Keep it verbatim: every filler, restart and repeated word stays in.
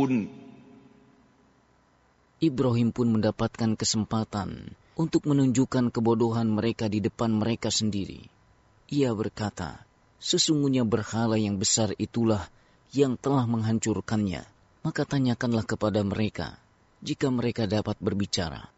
Ibrahim pun mendapatkan kesempatan untuk menunjukkan kebodohan mereka di depan mereka sendiri. Ia berkata, sesungguhnya berhala yang besar itulah yang telah menghancurkannya. Maka tanyakanlah kepada mereka, jika mereka dapat berbicara.